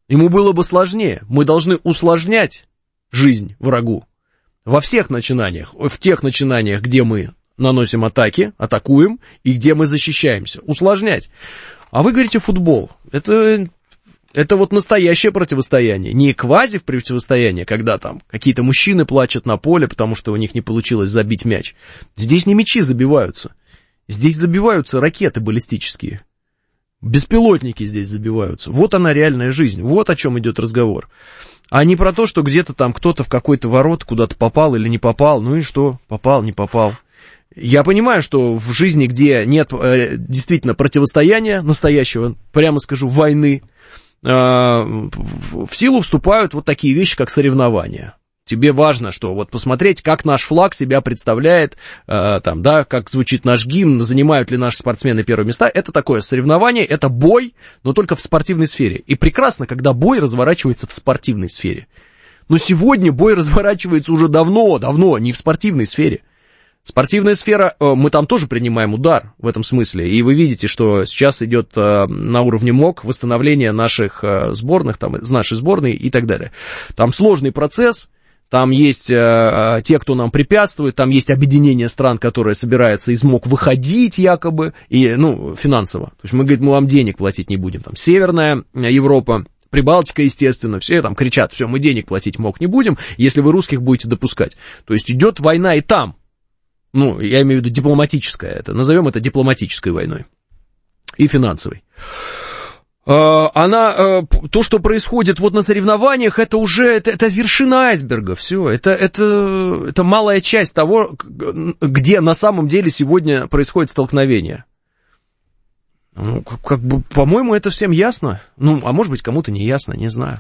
Ему было бы сложнее. Мы должны усложнять жизнь врагу во всех начинаниях. В тех начинаниях, где мы наносим атаки, атакуем, и где мы защищаемся. Усложнять. А вы говорите футбол. Это вот настоящее противостояние. Не квази противостояние, когда там какие-то мужчины плачут на поле, потому что у них не получилось забить мяч. Здесь не мячи забиваются. Здесь забиваются ракеты баллистические. Беспилотники здесь забиваются. Вот она реальная жизнь. Вот о чем идет разговор. А не про то, что где-то там кто-то в какой-то ворот куда-то попал или не попал. Ну и что? Попал, не попал. Я понимаю, что в жизни, где нет действительно противостояния настоящего, прямо скажу, войны, в силу вступают вот такие вещи, как соревнования. Тебе важно, что вот посмотреть, как наш флаг себя представляет, там, да, как звучит наш гимн, занимают ли наши спортсмены первые места. Это такое соревнование, это бой, но только в спортивной сфере. И прекрасно, когда бой разворачивается в спортивной сфере. Но сегодня бой разворачивается уже давно, не в спортивной сфере. Спортивная сфера, мы там тоже принимаем удар в этом смысле, и вы видите, что сейчас идет на уровне МОК восстановление наших сборных, там, нашей сборной и так далее. Там сложный процесс, там есть те, кто нам препятствует, там есть объединение стран, которое собирается из МОК выходить якобы, и, ну, финансово. То есть мы говорим, мы вам денег платить не будем. Там Северная Европа, Прибалтика, естественно, все там кричат, все, мы денег платить МОК не будем, если вы русских будете допускать. То есть идет война и там. Ну, я имею в виду дипломатическая, это, назовем это дипломатической войной и финансовой. То, что происходит вот на соревнованиях, это уже, это вершина айсберга, все, это малая часть того, где на самом деле сегодня происходит столкновение. Ну, как бы, по-моему, это всем ясно, ну, а может быть, кому-то не ясно, не знаю.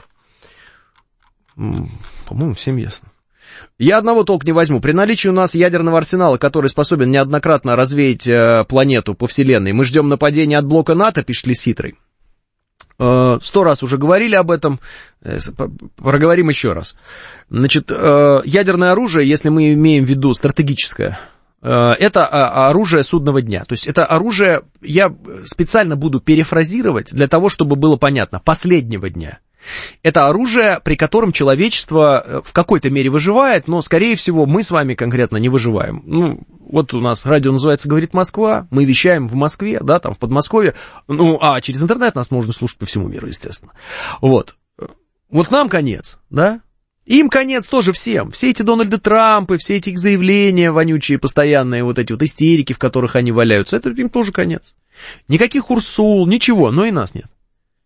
По-моему, всем ясно. Я одного толк не возьму. При наличии у нас ядерного арсенала, который способен неоднократно развеять планету по вселенной, мы ждем нападения от блока НАТО, пишет Лис Хитрый. 100 раз уже говорили об этом, проговорим еще раз. Значит, ядерное оружие, если мы имеем в виду стратегическое, это оружие судного дня. То есть это оружие, я специально буду перефразировать для того, чтобы было понятно, последнего дня. Это оружие, при котором человечество в какой-то мере выживает, но, скорее всего, мы с вами конкретно не выживаем. Ну, вот у нас радио называется «Говорит Москва», мы вещаем в Москве, да, там, в Подмосковье, ну, а через интернет нас можно слушать по всему миру, естественно. Вот нам конец, да, им конец тоже всем. Все эти Дональды Трампы, все эти их заявления вонючие, постоянные, вот эти вот истерики, в которых они валяются, это им тоже конец. Никаких Урсул, ничего, но и нас нет.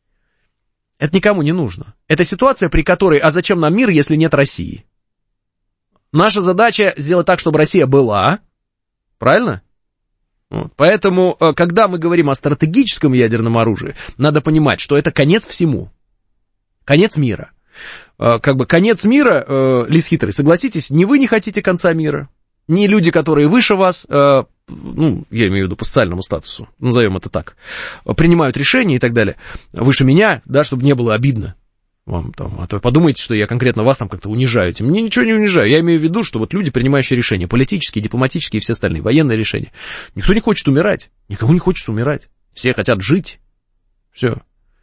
Это никому не нужно. Это ситуация, при которой, а зачем нам мир, если нет России? Наша задача сделать так, чтобы Россия была, правильно? Вот. Поэтому, когда мы говорим о стратегическом ядерном оружии, надо понимать, что это конец всему. Конец мира. Как бы конец мира, Лис Хитрый, согласитесь, ни вы не хотите конца мира, ни люди, которые выше вас, ну, я имею в виду по социальному статусу, назовем это так, принимают решения и так далее, выше меня, да, чтобы не было обидно вам там, а то подумайте, что я конкретно вас там как-то унижаю. Мне ничего не унижаю, я имею в виду, что вот люди, принимающие решения, политические, дипломатические и все остальные, военные решения, никто не хочет умирать, никому не хочется умирать, все хотят жить, все.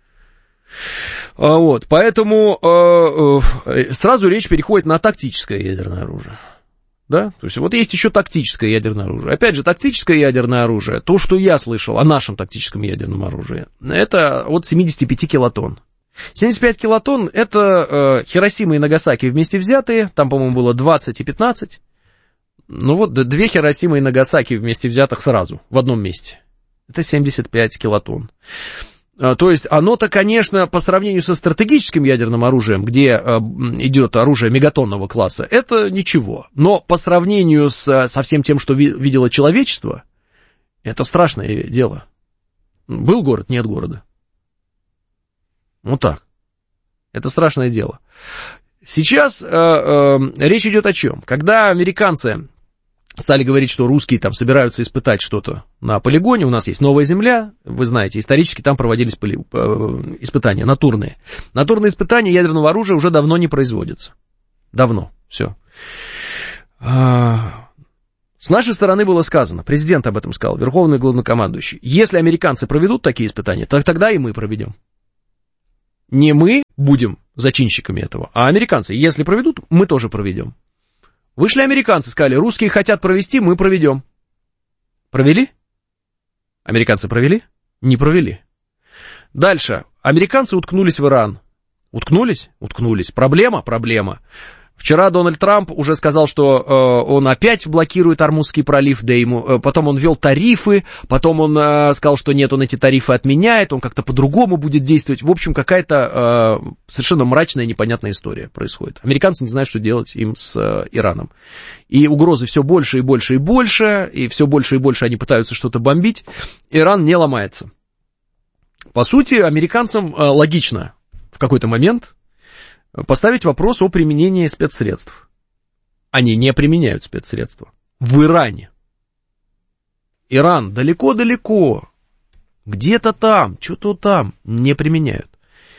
Вот, поэтому сразу речь переходит на тактическое ядерное оружие. Да? То есть вот есть еще тактическое ядерное оружие. Опять же, тактическое ядерное оружие, то, что я слышал о нашем тактическом ядерном оружии, это от 75 килотонн. 75 килотонн это Хиросима и Нагасаки вместе взятые, там, по-моему, было 20 и 15. Ну вот, две Хиросимы и Нагасаки вместе взятых сразу, в одном месте. Это 75 килотонн. То есть оно-то, конечно, по сравнению со стратегическим ядерным оружием, где идет оружие мегатонного класса, это ничего. Но по сравнению со всем тем, что видело человечество, это страшное дело. Был город, нет города. Вот так. Это страшное дело. Сейчас речь идет о чем? Когда американцы стали говорить, что русские там собираются испытать что-то на полигоне, у нас есть Новая Земля, вы знаете, исторически там проводились испытания натурные. Натурные испытания ядерного оружия уже давно не производятся. Давно, все. С нашей стороны было сказано, президент об этом сказал, верховный главнокомандующий, если американцы проведут такие испытания, то тогда и мы проведем. Не мы, будем зачинщиками этого. А американцы, если проведут, мы тоже проведем. Вышли американцы, сказали, русские хотят провести, мы проведем. Провели? Американцы провели? Не провели. Дальше. Американцы уткнулись в Иран. Уткнулись? Уткнулись. Проблема? Проблема. Вчера Дональд Трамп уже сказал, что он опять блокирует Ормузский пролив, да ему, потом он ввел тарифы, потом он сказал, что нет, он эти тарифы отменяет, он как-то по-другому будет действовать. В общем, какая-то совершенно мрачная, непонятная история происходит. Американцы не знают, что делать им с Ираном. И угрозы все больше и больше и больше, и все больше и больше они пытаются что-то бомбить. Иран не ломается. По сути, американцам логично в какой-то момент поставить вопрос о применении спецсредств. Они не применяют спецсредства. В Иране. Иран далеко-далеко. Где-то там, что-то там не применяют.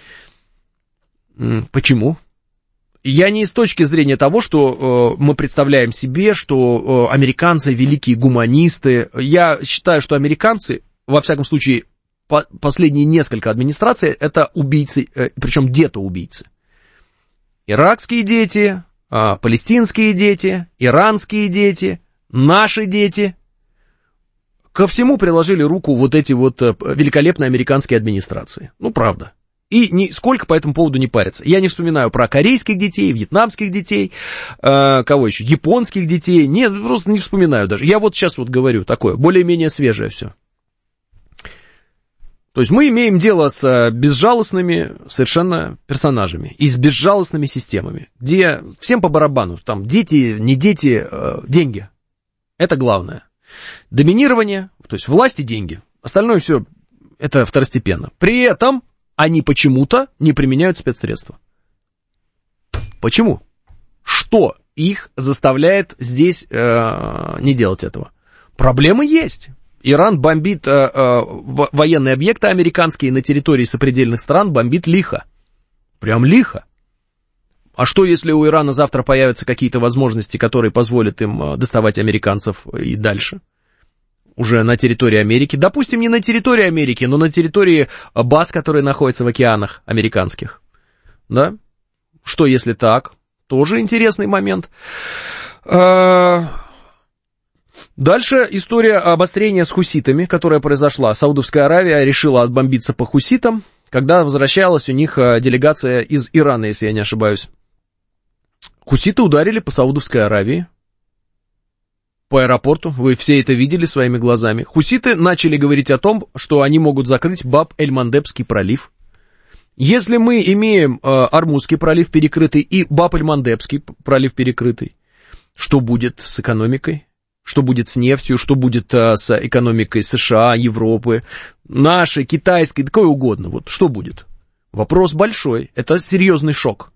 Почему? Я не с точки зрения того, что мы представляем себе, что американцы великие гуманисты. Я считаю, что американцы, во всяком случае, последние несколько администраций, это убийцы, причем детоубийцы. Иракские дети, палестинские дети, иранские дети, наши дети. Ко всему приложили руку вот эти вот великолепные американские администрации. Ну, правда. И нисколько по этому поводу не парятся. Я не вспоминаю про корейских детей, вьетнамских детей, кого еще, японских детей. Нет, просто не вспоминаю даже. Я вот сейчас вот говорю такое, более-менее свежее все. То есть мы имеем дело с безжалостными совершенно персонажами и с безжалостными системами, где всем по барабану, там дети, не дети, деньги. Это главное. Доминирование, то есть власть и деньги. Остальное все это второстепенно. При этом они почему-то не применяют спецсредства. Почему? Что их заставляет здесь не делать этого? Проблемы есть. Иран бомбит военные объекты американские на территории сопредельных стран, бомбит лихо. Прям лихо. А что, если у Ирана завтра появятся какие-то возможности, которые позволят им доставать американцев и дальше? Уже на территории Америки. Допустим, не на территории Америки, но на территории баз, которые находятся в океанах американских. Да? Что, если так? Тоже интересный момент. Дальше история обострения с хуситами, которая произошла. Саудовская Аравия решила отбомбиться по хуситам, когда возвращалась у них делегация из Ирана, если я не ошибаюсь. Хуситы ударили по Саудовской Аравии, по аэропорту, вы все это видели своими глазами. Хуситы начали говорить о том, что они могут закрыть Баб-эль-Мандебский пролив. Если мы имеем Ормузский пролив перекрытый и Баб-эль-Мандебский пролив перекрытый, что будет с экономикой? Что будет с нефтью, что будет с экономикой США, Европы, нашей, китайской, какой угодно. Вот что будет? Вопрос большой. Это серьезный шок.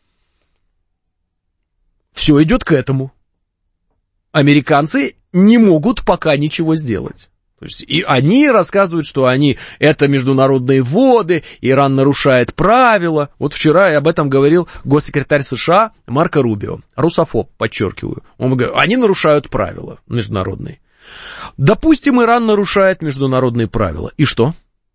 Все идет к этому. Американцы не могут пока ничего сделать. То есть, и они рассказывают, что это международные воды, Иран нарушает правила. Вот вчера я об этом говорил госсекретарь США Марко Рубио, русофоб, подчеркиваю. Он говорит, они нарушают правила международные. Допустим, Иран нарушает международные правила. И что?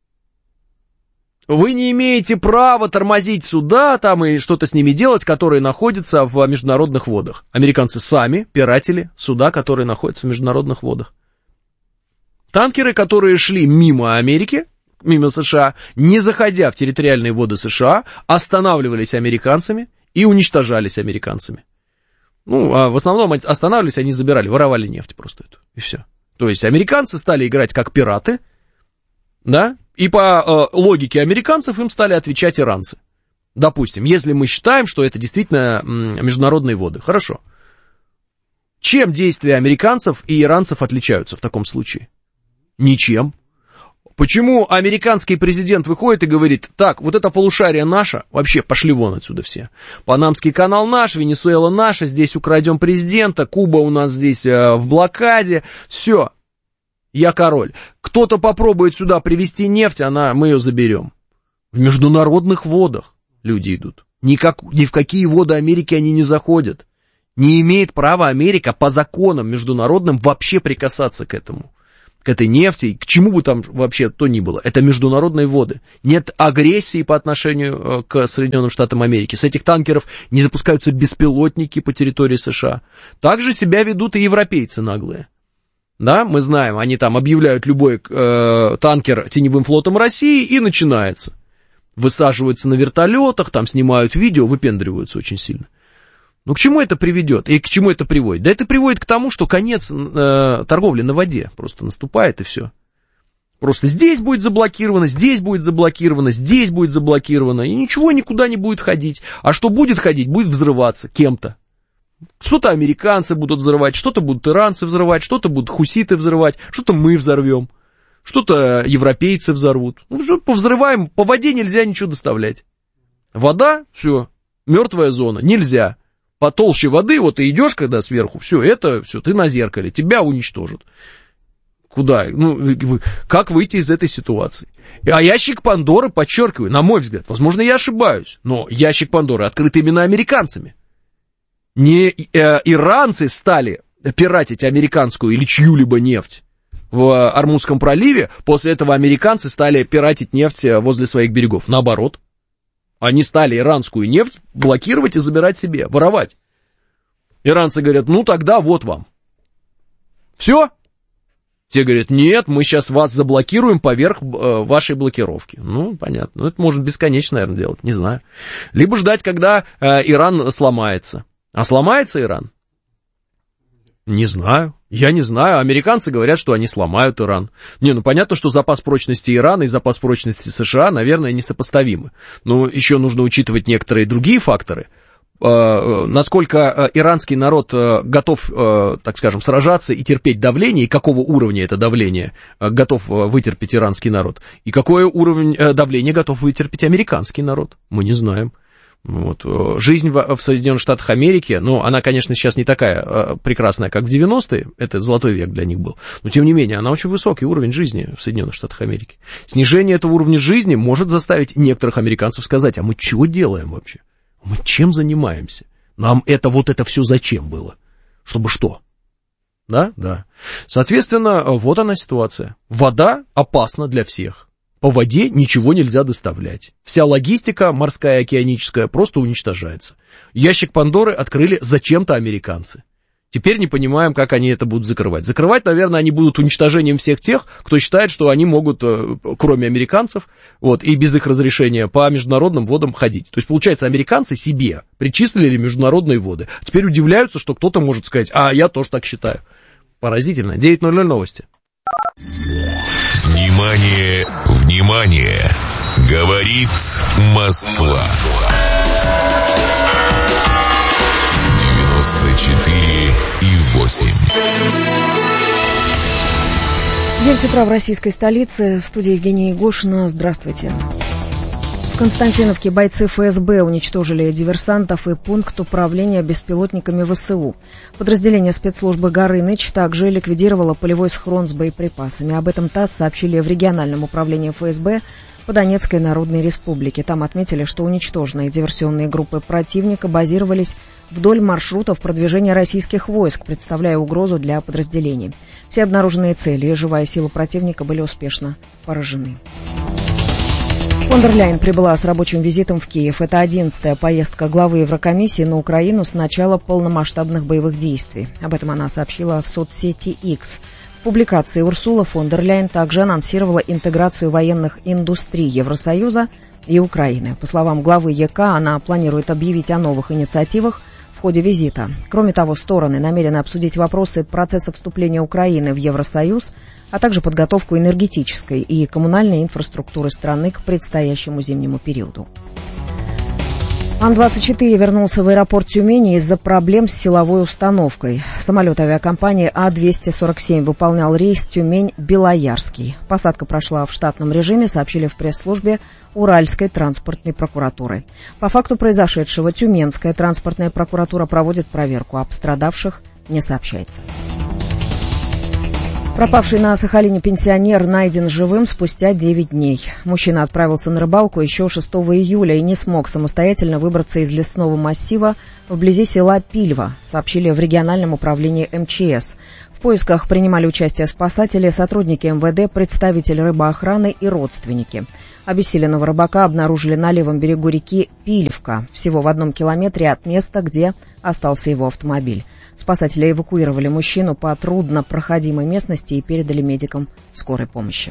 Вы не имеете права тормозить суда там и что-то с ними делать, которые находятся в международных водах. Американцы сами пиратели суда, которые находятся в международных водах. Танкеры, которые шли мимо Америки, мимо США, не заходя в территориальные воды США, останавливались американцами и уничтожались американцами. Ну, а в основном останавливались, они забирали, воровали нефть просто эту, и все. То есть американцы стали играть как пираты, да, и по логике американцев им стали отвечать иранцы. Допустим, если мы считаем, что это действительно международные воды, хорошо. Чем действия американцев и иранцев отличаются в таком случае? Ничем. Почему американский президент выходит и говорит, так, вот это полушарие наше, вообще пошли вон отсюда все. Панамский канал наш, Венесуэла наша, здесь украдем президента, Куба у нас здесь в блокаде, все, я король. Кто-то попробует сюда привезти нефть, мы ее заберем. В международных водах люди идут. Ни в какие воды Америки они не заходят. Не имеет права Америка по законам международным вообще прикасаться к этому. к этой нефти, к чему бы там вообще то ни было. Это международные воды. Нет агрессии по отношению к Соединенным Штатам Америки. С этих танкеров не запускаются беспилотники по территории США. Так же себя ведут и европейцы наглые. Да, мы знаем, они там объявляют любой танкер теневым флотом России, и начинается. Высаживаются на вертолетах, там снимают видео, выпендриваются очень сильно. Ну, к чему это приведет и к чему это приводит? Да это приводит к тому, что конец торговли на воде просто наступает, и все. Просто здесь будет заблокировано, здесь будет заблокировано, здесь будет заблокировано, и ничего никуда не будет ходить. А что будет ходить, будет взрываться кем-то. Что-то американцы будут взрывать, что-то будут иранцы взрывать, что-то будут хуситы взрывать, что-то мы взорвем, что-то европейцы взорвут. Ну, что повзрываем, по воде нельзя ничего доставлять. Вода, все, мертвая зона, нельзя. Потолще воды, вот ты идешь, когда сверху, все, это, все, ты на зеркале, тебя уничтожат. Куда? Ну, как выйти из этой ситуации? А ящик Пандоры, подчеркиваю, на мой взгляд, возможно, я ошибаюсь, но ящик Пандоры открыт именно американцами. Не иранцы стали пиратить американскую или чью-либо нефть в Ормузском проливе, после этого американцы стали пиратить нефть возле своих берегов. Наоборот. Они стали иранскую нефть блокировать и забирать себе, воровать. Иранцы говорят, ну тогда вот вам. Все? Те говорят, нет, мы сейчас вас заблокируем поверх вашей блокировки. Ну, понятно. Ну, это можно бесконечно, наверное, делать, не знаю. Либо ждать, когда Иран сломается. А сломается Иран? Не знаю. Я не знаю. Американцы говорят, что они сломают Иран. Не, ну понятно, что запас прочности Ирана и запас прочности США, наверное, несопоставимы. Но еще нужно учитывать некоторые другие факторы. Насколько иранский народ готов, так скажем, сражаться и терпеть давление, и какого уровня это давление готов вытерпеть иранский народ, и какой уровень давления готов вытерпеть американский народ, мы не знаем. Вот. Жизнь в Соединенных Штатах Америки, ну, она, конечно, сейчас не такая прекрасная, как в 90-е, это золотой век для них был, но, тем не менее, она очень высокий уровень жизни в Соединенных Штатах Америки. Снижение этого уровня жизни может заставить некоторых американцев сказать, а мы чего делаем вообще? Мы чем занимаемся? Нам это все зачем было? Чтобы что? Да? Да. Соответственно, вот она ситуация. Вода опасна для всех. По воде ничего нельзя доставлять. Вся логистика морская, океаническая просто уничтожается. Ящик Пандоры открыли зачем-то американцы. Теперь не понимаем, как они это будут закрывать. Закрывать, наверное, они будут уничтожением всех тех, кто считает, что они могут, кроме американцев, вот, и без их разрешения, по международным водам ходить. То есть, получается, американцы себе причислили международные воды. Теперь удивляются, что кто-то может сказать, а я тоже так считаю. Поразительно. 9:00 новости. Внимание, внимание! Говорит Москва. 94,8. 9 утра в российской столице. В студии Евгения Егошина. Здравствуйте. В Константиновке бойцы ФСБ уничтожили диверсантов и пункт управления беспилотниками ВСУ. Подразделение спецслужбы «Горыныч» также ликвидировало полевой схрон с боеприпасами. Об этом ТАСС сообщили в региональном управлении ФСБ по Донецкой Народной Республике. Там отметили, что уничтоженные диверсионные группы противника базировались вдоль маршрутов продвижения российских войск, представляя угрозу для подразделений. Все обнаруженные цели и живая сила противника были успешно поражены. Фон дер Ляйен прибыла с рабочим визитом в Киев. Это 11-я поездка главы Еврокомиссии на Украину с начала полномасштабных боевых действий. Об этом она сообщила в соцсети X. В публикации Урсула фон дер Ляйен также анонсировала интеграцию военных индустрий Евросоюза и Украины. По словам главы ЕК, она планирует объявить о новых инициативах в ходе визита. Кроме того, стороны намерены обсудить вопросы процесса вступления Украины в Евросоюз, а также подготовку энергетической и коммунальной инфраструктуры страны к предстоящему зимнему периоду. Ан-24 вернулся в аэропорт Тюмени из-за проблем с силовой установкой. Самолет авиакомпании А-247 выполнял рейс Тюмень-Белоярский. Посадка прошла в штатном режиме, сообщили в пресс-службе Уральской транспортной прокуратуры. По факту произошедшего Тюменская транспортная прокуратура проводит проверку, а пострадавших не сообщается. Пропавший на Сахалине пенсионер найден живым спустя 9 дней. Мужчина отправился на рыбалку еще 6 июля и не смог самостоятельно выбраться из лесного массива вблизи села Пильва, сообщили в региональном управлении МЧС. В поисках принимали участие спасатели, сотрудники МВД, представители рыбоохраны и родственники. Обессиленного рыбака обнаружили на левом берегу реки Пилевка, всего в 1 километре от места, где остался его автомобиль. Спасатели эвакуировали мужчину по труднопроходимой местности и передали медикам скорой помощи.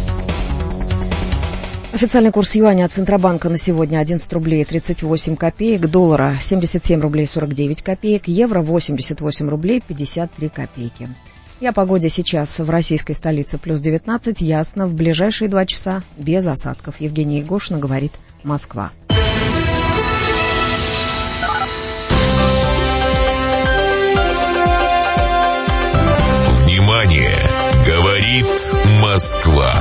Официальный курс юаня от Центробанка на сегодня 11 рублей 38 копеек, доллара 77 рублей 49 копеек, евро 88 рублей 53 копейки. И о погоде сейчас в российской столице плюс 19, ясно, в ближайшие 2 часа без осадков. Евгения Егошина, говорит Москва. Внимание! Говорит Москва.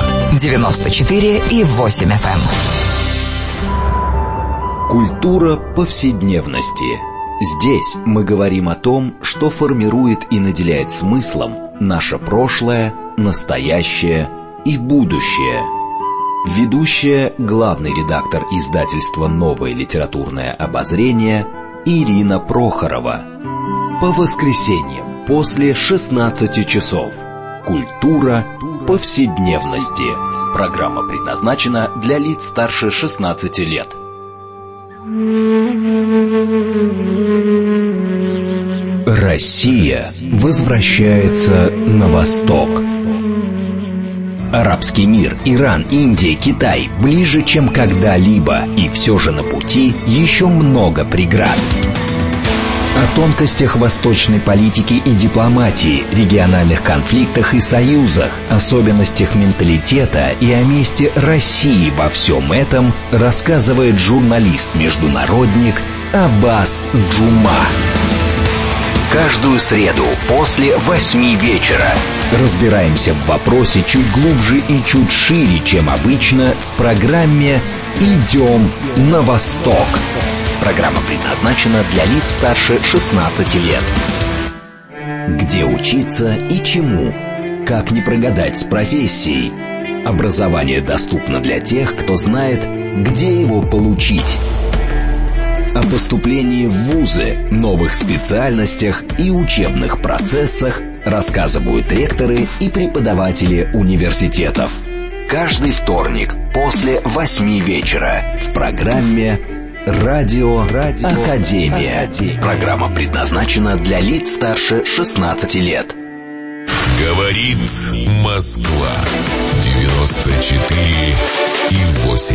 94,8 FM. Культура повседневности. Здесь мы говорим о том, что формирует и наделяет смыслом наше прошлое, настоящее и будущее. Ведущая, главный редактор издательства «Новое литературное обозрение» Ирина Прохорова. По воскресеньям после 16 часов. Культура повседневности. Программа предназначена для лиц старше 16 лет. Россия возвращается на восток. Арабский мир, Иран, Индия, Китай ближе, чем когда-либо, и все же на пути еще много преград. О тонкостях восточной политики и дипломатии, региональных конфликтах и союзах, особенностях менталитета и о месте России во всем этом рассказывает журналист-международник Аббас Джума. Каждую среду после 8 вечера разбираемся в вопросе чуть глубже и чуть шире, чем обычно, в программе «Идем на восток». Программа предназначена для лиц старше 16 лет. Где учиться и чему? Как не прогадать с профессией? Образование доступно для тех, кто знает, где его получить. О поступлении в вузы, новых специальностях и учебных процессах рассказывают ректоры и преподаватели университетов. Каждый вторник после 8 вечера в программе «Радио Академия». Программа предназначена для лиц старше 16 лет. Говорит Москва. 94,8.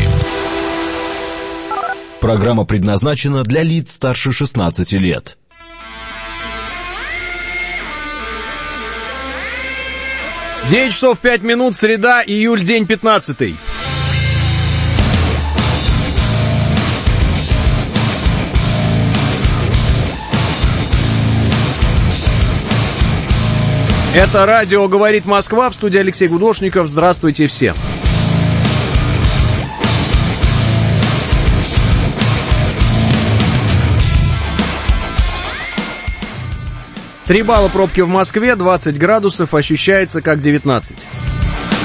Программа предназначена для лиц старше 16 лет. Девять часов 5 минут, среда, июль, день 15. Это радио «Говорит Москва», в студии Алексей Гудошников. Здравствуйте все. Три балла пробки в Москве, 20 градусов, ощущается как 19.